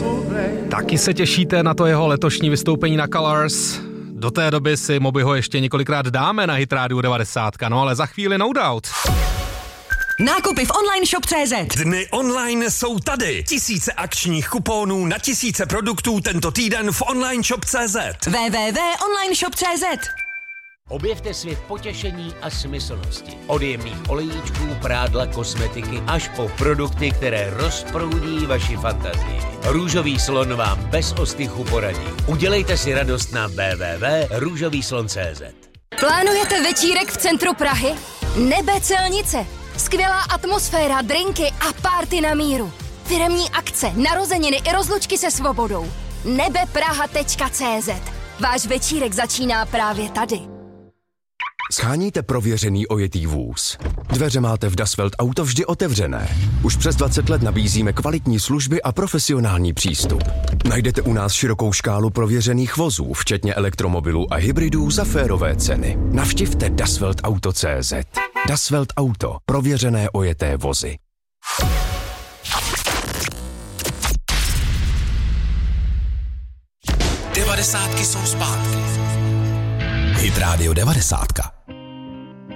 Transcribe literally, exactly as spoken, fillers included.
Taky se těšíte na to jeho letošní vystoupení na Colors? Do té doby si Mobyho ještě několikrát dáme na Hit Radio devadesát, no ale za chvíli no doubt. Nákupy v online shop tečka cé zet. Dny online jsou tady. Tisíce akčních kuponů na tisíce produktů tento týden v online shop tečka cé zet. w w w tečka online shop tečka cé zet. Objevte svět potěšení a smyslnosti. Od jemných olejíčků, prádla, kosmetiky až po produkty, které rozproudí vaši fantazii. Růžový slon vám bez ostychu poradí. Udělejte si radost na w w w tečka růžový slon tečka cé zet. Plánujete večírek v centru Prahy? Nebe Celnice. Skvělá atmosféra, drinky a party na míru. Firemní akce, narozeniny i rozlučky se svobodou. nebe praha tečka cé zet. Váš večírek začíná právě tady. Sháníte prověřený ojetý vůz. Dveře máte v Dasvelt Auto vždy otevřené. Už přes dvacet let nabízíme kvalitní služby a profesionální přístup. Najdete u nás širokou škálu prověřených vozů, včetně elektromobilů a hybridů za férové ceny. Navštivte Dasvelt Auto tečka cé zet. Dasvelt Auto. Prověřené ojeté vozy. Devadesátky jsou zpátky. Hit Radio devadesátka.